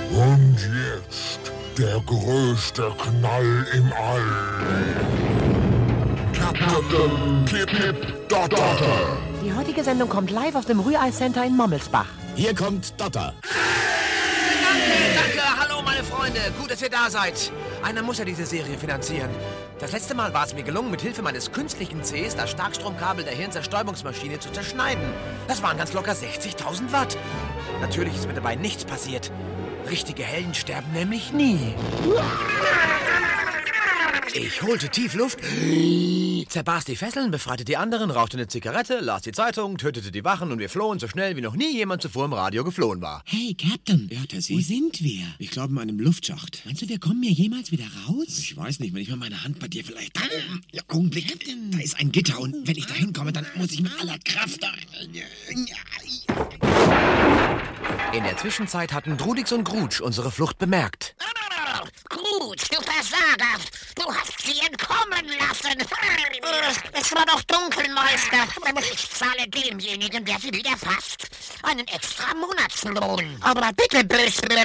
Und jetzt der größte Knall im All. Captain Pip Dotter. Die heutige Sendung kommt live aus dem Rührei Center in Mommelsbach. Hier kommt Dotter. Danke, hallo meine Freunde, gut, dass ihr da seid. Einer muss ja diese Serie finanzieren. Das letzte Mal war es mir gelungen, mit Hilfe meines künstlichen Cs das Starkstromkabel der Hirnzerstäubungsmaschine zu zerschneiden. Das waren ganz locker 60.000 Watt. Natürlich ist mir dabei nichts passiert. Richtige Helden sterben nämlich nie. Ich holte tief Luft, zerbarst die Fesseln, befreite die anderen, rauchte eine Zigarette, las die Zeitung, tötete die Wachen und wir flohen so schnell, wie noch nie jemand zuvor im Radio geflohen war. Hey, Captain. Ja, Tessie? Wo sind wir? Ich glaube in einem Luftschacht. Meinst du, wir kommen hier jemals wieder raus? Ich weiß nicht, wenn ich mal meine Hand bei dir vielleicht... Ja, Augenblick, Captain. Da ist ein Gitter und wenn ich da hinkomme, dann muss ich mit aller Kraft da... In der Zwischenzeit hatten Drudix und Grutsch unsere Flucht bemerkt. Gut, du Versager. Du hast sie entkommen lassen. Es war doch dunkel, Meister. Ich zahle demjenigen, der sie wieder fasst, einen extra Monatslohn. Aber bitte, Böswürger,